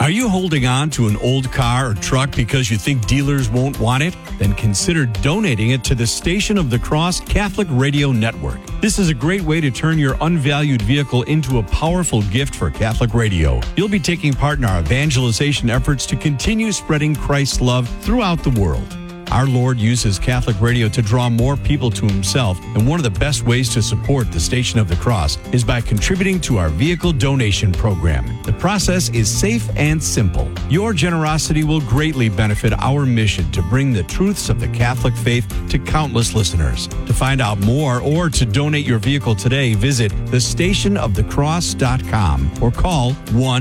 Are you holding on to an old car or truck because you think dealers won't want it? Then consider donating it to the Station of the Cross Catholic Radio Network. This is a great way to turn your unvalued vehicle into a powerful gift for Catholic radio. You'll be taking part in our evangelization efforts to continue spreading Christ's love throughout the world. Our Lord uses Catholic radio to draw more people to Himself, and one of the best ways to support the Station of the Cross is by contributing to our vehicle donation program. The process is safe and simple. Your generosity will greatly benefit our mission to bring the truths of the Catholic faith to countless listeners. To find out more or to donate your vehicle today, visit thestationofthecross.com or call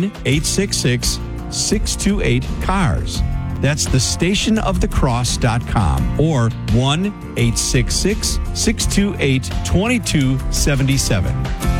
1-866-628-CARS. That's thestationofthecross.com or 1-866-628-2277.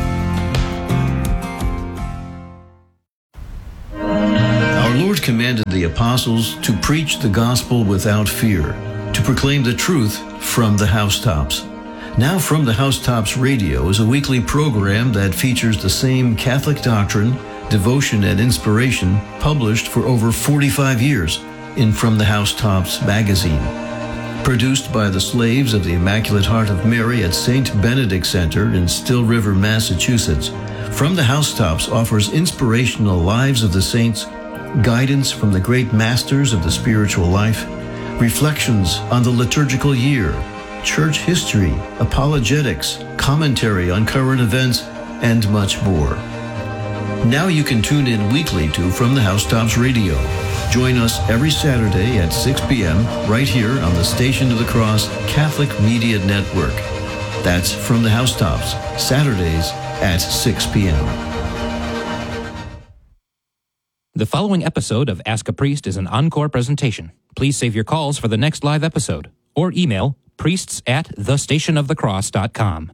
Our Lord commanded the apostles to preach the gospel without fear, to proclaim the truth from the housetops. Now From the Housetops Radio is a weekly program that features the same Catholic doctrine, devotion, and inspiration published for over 45 years in From the Housetops magazine. Produced by the slaves of the Immaculate Heart of Mary at St. Benedict Center in Still River, Massachusetts, From the Housetops offers inspirational lives of the saints, guidance from the great masters of the spiritual life, reflections on the liturgical year, church history, apologetics, commentary on current events, and much more. Now you can tune in weekly to From the Housetops Radio. Join us every Saturday at 6 p.m. right here on the Station of the Cross Catholic Media Network. That's From the Housetops, Saturdays at 6 p.m. The following episode of Ask a Priest is an encore presentation. Please save your calls for the next live episode or email priests@thestationofthecross.com.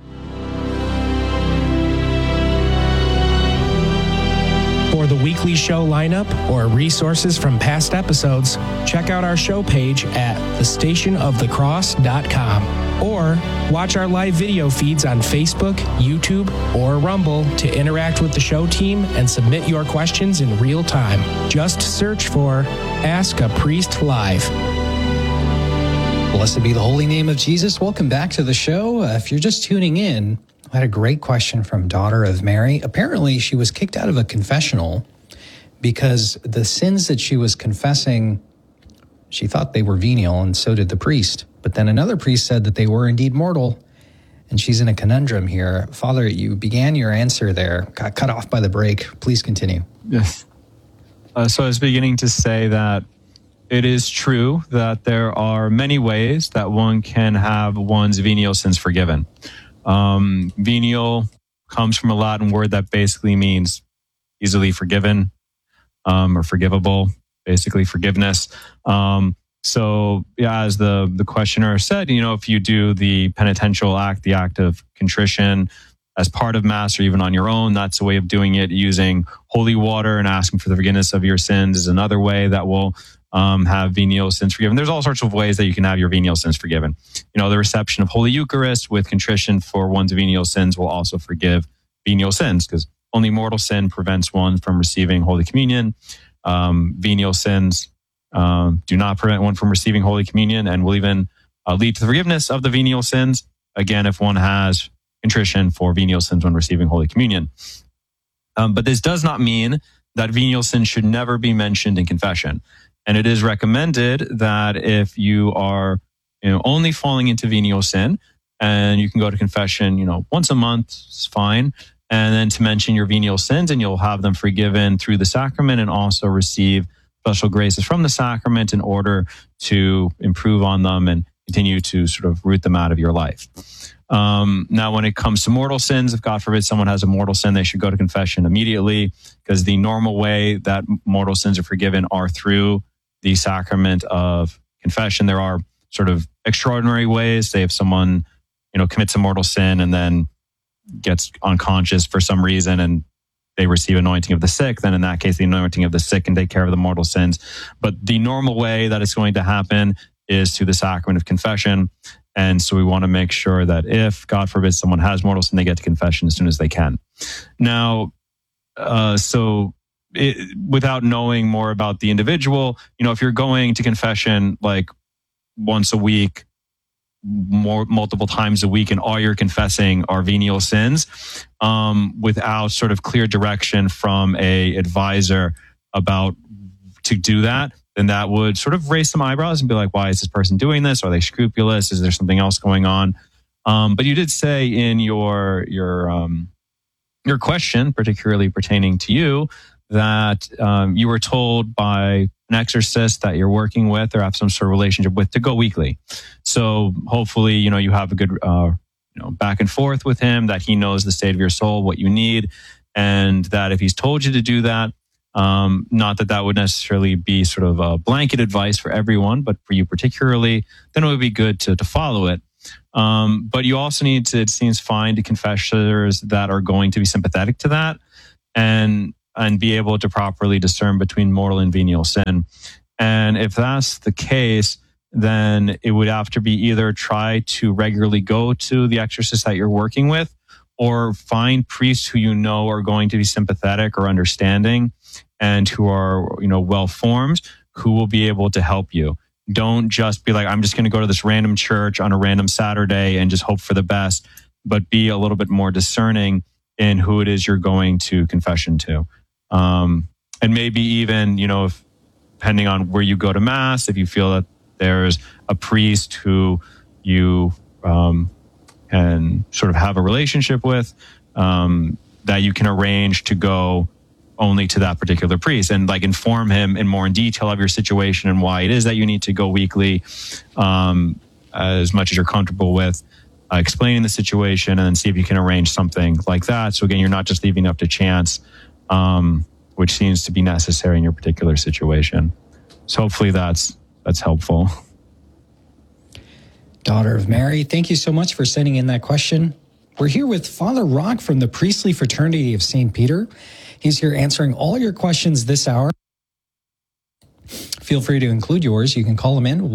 For the weekly show lineup or resources from past episodes, check out our show page at thestationofthecross.com or watch our live video feeds on Facebook, YouTube, or Rumble to interact with the show team and submit your questions in real time. Just search for Ask a Priest Live. Blessed be the holy name of Jesus. Welcome back to the show. If you're just tuning in, I had a great question from Daughter of Mary. Apparently, she was kicked out of a confessional because the sins that she was confessing, she thought they were venial, and so did the priest. But then another priest said that they were indeed mortal, and she's in a conundrum here. Father, you began your answer there, got cut off by the break. Please continue. Yes. So I was beginning to say that it is true that there are many ways that one can have one's venial sins forgiven. Venial comes from a Latin word that basically means easily forgiven, or forgivable, basically forgiveness. So yeah, as the questioner said, if you do the penitential act, the act of contrition as part of Mass or even on your own, that's a way of doing it. Using holy water and asking for the forgiveness of your sins is another way that will have venial sins forgiven. There's all sorts of ways that you can have your venial sins forgiven. The reception of Holy Eucharist with contrition for one's venial sins will also forgive venial sins, because only mortal sin prevents one from receiving Holy Communion. Venial sins do not prevent one from receiving Holy Communion and will even lead to the forgiveness of the venial sins, again, if one has contrition for venial sins when receiving Holy Communion. But this does not mean that venial sin should never be mentioned in confession. And it is recommended that if you are only falling into venial sin, and you can go to confession once a month, it's fine, and then to mention your venial sins, and you'll have them forgiven through the sacrament and also receive special graces from the sacrament in order to improve on them and continue to sort of root them out of your life. Now, when it comes to mortal sins, if God forbid someone has a mortal sin, they should go to confession immediately, because the normal way that mortal sins are forgiven are through the sacrament of confession. There are sort of extraordinary ways. Say if someone, commits a mortal sin and then gets unconscious for some reason and they receive anointing of the sick, then in that case, the anointing of the sick can take care of the mortal sins. But the normal way that it's going to happen is through the sacrament of confession. And so we want to make sure that if, God forbid, someone has mortal sin, they get to confession as soon as they can. Now, so without knowing more about the individual, if you're going to confession like once a week, multiple times a week, and all you're confessing are venial sins, without sort of clear direction from a advisor about to do that, then that would sort of raise some eyebrows and be like, why is this person doing this? Are they scrupulous? Is there something else going on? But you did say in your question, particularly pertaining to you, that you were told by an exorcist that you're working with or have some sort of relationship with to go weekly. So hopefully, you have a good back and forth with him, that he knows the state of your soul, what you need, and that if he's told you to do that, not that would necessarily be sort of a blanket advice for everyone, but for you particularly, then it would be good to follow it. But you also need to, it seems, find confessors that are going to be sympathetic to that and be able to properly discern between mortal and venial sin. And if that's the case, then it would have to be either try to regularly go to the exorcist that you're working with, or find priests who are going to be sympathetic or understanding and who are, well-formed, who will be able to help you. Don't just be like, I'm just going to go to this random church on a random Saturday and just hope for the best, but be a little bit more discerning in who it is you're going to confession to. And maybe even, if, depending on where you go to Mass, if you feel that there's a priest who you can sort of have a relationship with, that you can arrange to go only to that particular priest and like inform him in more in detail of your situation and why it is that you need to go weekly, as much as you're comfortable with, explaining the situation, and then see if you can arrange something like that. So again, you're not just leaving up to chance, which seems to be necessary in your particular situation. So hopefully that's helpful. Daughter of Mary, thank you so much for sending in that question. We're here with Father Rock from the Priestly Fraternity of St. Peter. He's here answering all your questions this hour. Feel free to include yours. You can call him in,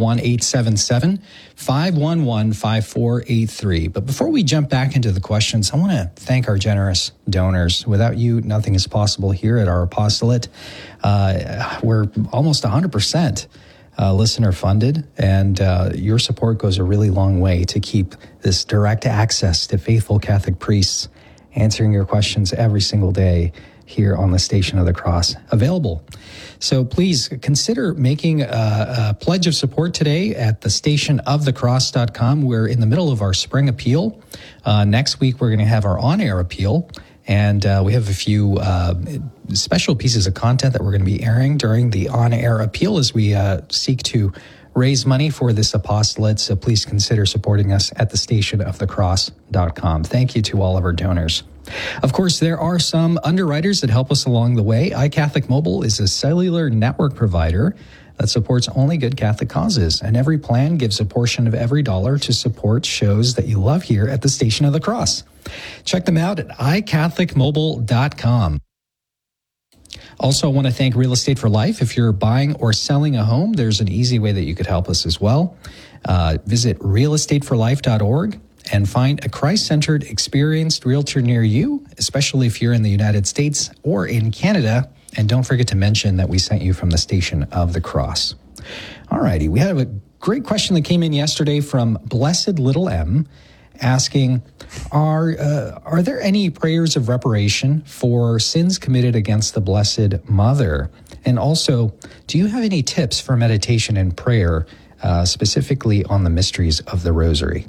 1-877-511-5483. But before we jump back into the questions, I want to thank our generous donors. Without you, nothing is possible here at our apostolate. We're almost 100% listener funded, and your support goes a really long way to keep this direct access to faithful Catholic priests answering your questions every single day here on the Station of the Cross available. So please consider making a pledge of support today at thestationofthecross.com. We're in the middle of our spring appeal. Next week, we're going to have our on-air appeal. And we have a few special pieces of content that we're going to be airing during the on-air appeal as we seek to raise money for this apostolate. So please consider supporting us at thestationofthecross.com. Thank you to all of our donors. Of course, there are some underwriters that help us along the way. iCatholic Mobile is a cellular network provider that supports only good Catholic causes, and every plan gives a portion of every dollar to support shows that you love here at the Station of the Cross. Check them out at iCatholicMobile.com. Also, I want to thank Real Estate for Life. If you're buying or selling a home, there's an easy way that you could help us as well. Visit realestateforlife.org and find a Christ-centered, experienced realtor near you, especially if you're in the United States or in Canada. And don't forget to mention that we sent you from the Station of the Cross. All righty, we had a great question that came in yesterday from Blessed Little M, asking, are there any prayers of reparation for sins committed against the Blessed Mother? And also, do you have any tips for meditation and prayer, specifically on the mysteries of the Rosary?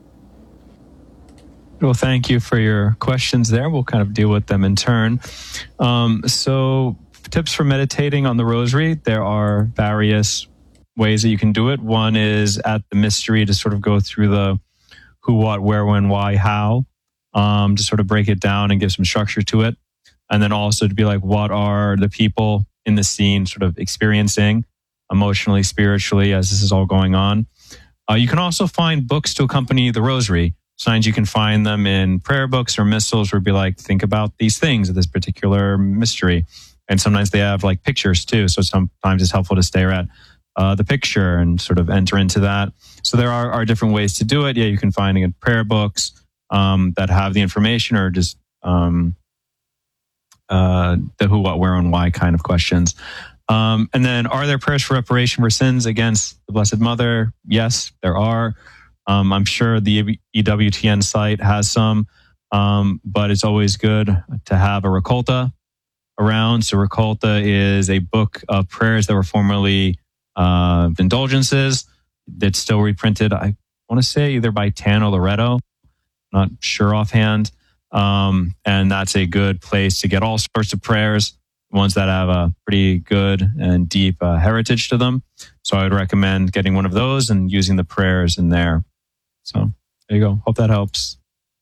Well, thank you for your questions there. We'll kind of deal with them in turn. So tips for meditating on the Rosary, there are various ways that you can do it. One is at the mystery to sort of go through the who, what, where, when, why, how, to sort of break it down and give some structure to it. And then also to be like, what are the people in the scene sort of experiencing emotionally, spiritually, as this is all going on. You can also find books to accompany the Rosary. Sometimes you can find them in prayer books or missals where it'd be like, think about these things of this particular mystery. And sometimes they have like pictures too. So sometimes it's helpful to stare at the picture and sort of enter into that. So there are different ways to do it. Yeah, you can find it in prayer books that have the information, or just the who, what, where, and why kind of questions. And then, are there prayers for reparation for sins against the Blessed Mother? Yes, there are. I'm sure the EWTN site has some, but it's always good to have a Recolta around. So Recolta is a book of prayers that were formerly indulgences that's still reprinted. I want to say either by Tan or Loretto, not sure offhand. And that's a good place to get all sorts of prayers, ones that have a pretty good and deep heritage to them. So I would recommend getting one of those and using the prayers in there. So there you go. Hope that helps.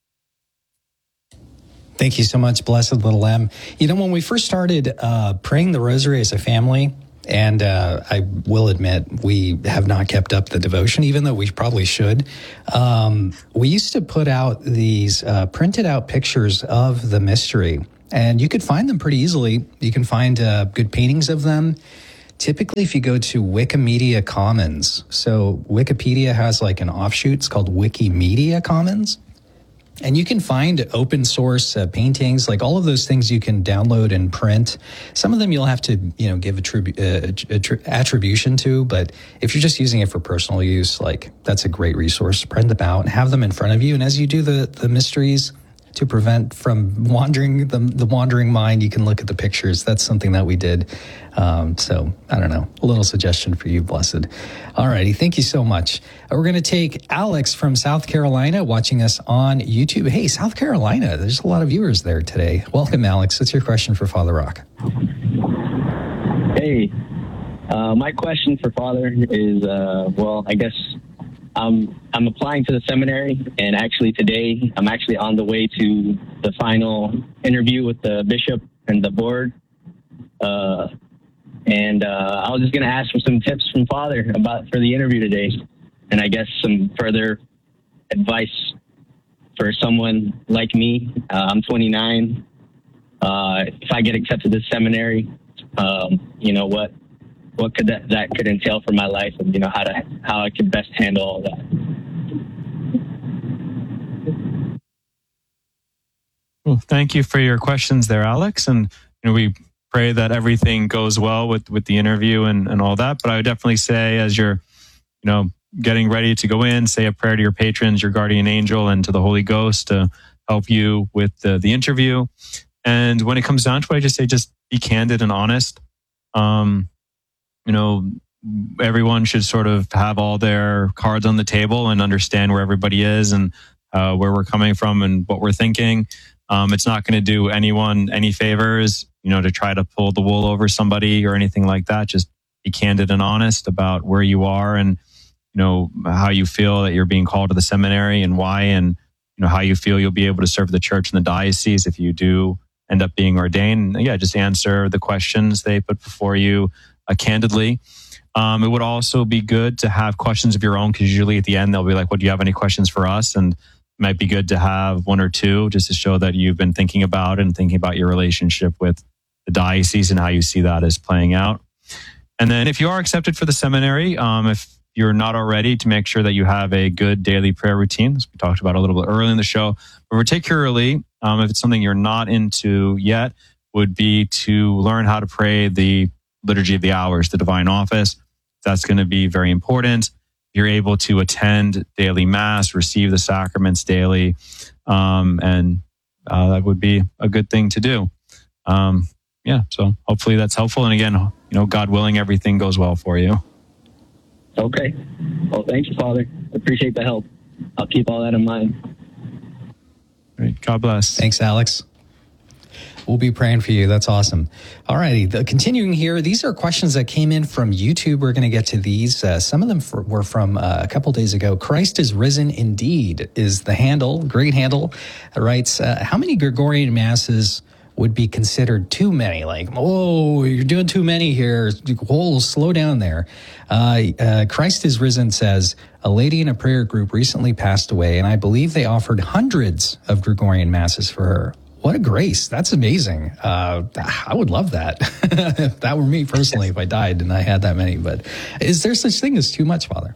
Thank you so much, Blessed Little M. You know, when we first started praying the rosary as a family, and I will admit we have not kept up the devotion, even though we probably should. We used to put out these printed out pictures of the mystery, and you could find them pretty easily. You can find good paintings of them. Typically, if you go to Wikimedia Commons, so Wikipedia has like an offshoot, it's called Wikimedia Commons. And you can find open source paintings, like all of those things you can download and print. Some of them you'll have to, give attribution to, but if you're just using it for personal use, like that's a great resource. Print them out and have them in front of you. And as you do the mysteries, to prevent from wandering the wandering mind, you can look at the pictures. That's something that we did. So I don't know, a little suggestion for you, Blessed. All righty, thank you so much. We're going to take Alex from South Carolina watching us on YouTube. Hey, South Carolina, there's a lot of viewers there today. Welcome, Alex. What's your question for Father Rock? Hey, my question for Father is, I guess I'm applying to the seminary, and actually today I'm actually on the way to the final interview with the bishop and the board. And I was just going to ask for some tips from Father for the interview today, and I guess some further advice for someone like me. I'm 29. If I get accepted to seminary, what could that could entail for my life, and how I could best handle all that. Well, thank you for your questions there, Alex. And we pray that everything goes well with the interview and all that. But I would definitely say, as you're getting ready to go in, say a prayer to your patrons, your guardian angel, and to the Holy Ghost to help you with the interview. And when it comes down to it, I just say, just be candid and honest. Everyone should sort of have all their cards on the table and understand where everybody is and where we're coming from and what we're thinking. It's not going to do anyone any favors, to try to pull the wool over somebody or anything like that. Just be candid and honest about where you are and, how you feel that you're being called to the seminary and why, and, how you feel you'll be able to serve the church in the diocese if you do end up being ordained. And, just answer the questions they put before you candidly. It would also be good to have questions of your own, because usually at the end they'll be like, do you have any questions for us? And it might be good to have one or two just to show that you've been thinking about your relationship with the diocese and how you see that as playing out. And then if you are accepted for the seminary, if you're not already, to make sure that you have a good daily prayer routine, as we talked about a little bit early in the show, but particularly if it's something you're not into yet, would be to learn how to pray the Liturgy of the Hours, the Divine Office. That's going to be very important. You're able to attend daily Mass, receive the sacraments daily, and that would be a good thing to do. So hopefully that's helpful. And again, God willing, everything goes well for you. Okay. Well, thank you, Father. Appreciate the help. I'll keep all that in mind. Great. God bless. Thanks, Alex. We'll be praying for you. That's awesome. All righty. Continuing here, these are questions that came in from YouTube. We're going to get to these. Some of them were from a couple days ago. Christ is risen indeed is the handle. Great handle. Writes, how many Gregorian masses would be considered too many? Like, you're doing too many here. Slow down there. Christ is risen says, a lady in a prayer group recently passed away, and I believe they offered hundreds of Gregorian masses for her. What a grace. That's amazing. I would love that. If that were me personally, if I died and I had that many. But is there such thing as too much, Father?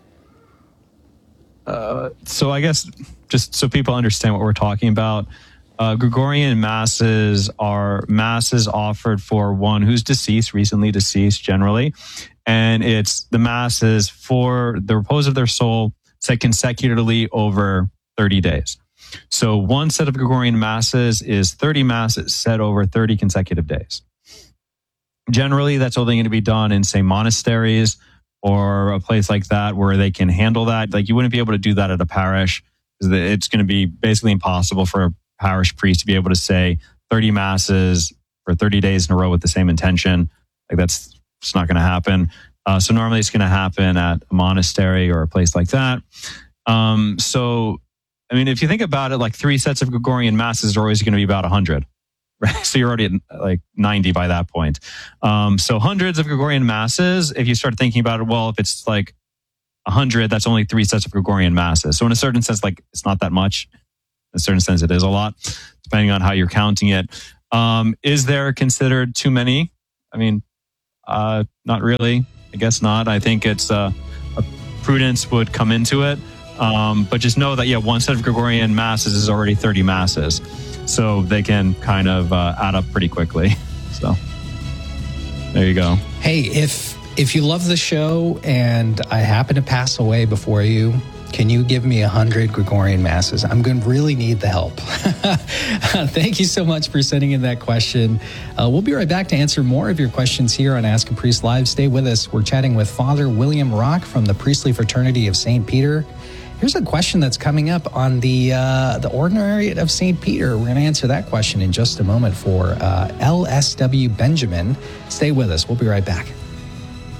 So I guess just so people understand what we're talking about, Gregorian masses are masses offered for one who's deceased, recently deceased generally. And it's the masses for the repose of their soul said consecutively over 30 days. So one set of Gregorian masses is 30 masses said over 30 consecutive days. Generally, that's only going to be done in, say, monasteries or a place like that where they can handle that. Like, you wouldn't be able to do that at a parish. It's going to be basically impossible for a parish priest to be able to say 30 masses for 30 days in a row with the same intention. Like, that's it's not going to happen. So normally it's going to happen at a monastery or a place like that. So, I mean, if you think about it, like 3 sets of Gregorian masses are always going to be about 100, right? So you're already at like 90 by that point. So hundreds of Gregorian masses, if you start thinking about it, well, if it's like 100, that's only 3 sets of Gregorian masses. So in a certain sense, like, it's not that much. In a certain sense, it is a lot, depending on how you're counting it. Is there considered too many? I mean, not really. I guess not. I think it's a prudence would come into it. But just know that, one set of Gregorian masses is already 30 masses. So they can kind of add up pretty quickly. So there you go. Hey, if you love the show and I happen to pass away before you, can you give me 100 Gregorian masses? I'm going to really need the help. Thank you so much for sending in that question. We'll be right back to answer more of your questions here on Ask a Priest Live. Stay with us. We're chatting with Father William Rock from the Priestly Fraternity of St. Peter. Here's a question that's coming up on the Ordinariate of St. Peter. We're going to answer that question in just a moment for LSW Benjamin. Stay with us. We'll be right back.